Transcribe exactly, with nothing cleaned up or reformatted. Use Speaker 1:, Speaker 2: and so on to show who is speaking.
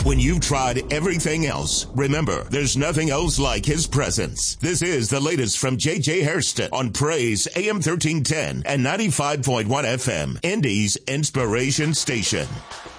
Speaker 1: When you've tried everything else, remember, there's nothing else like his presence. This is the latest from J J Hairston on Praise A M thirteen ten and ninety-five point one F M, Indy's Inspiration Station.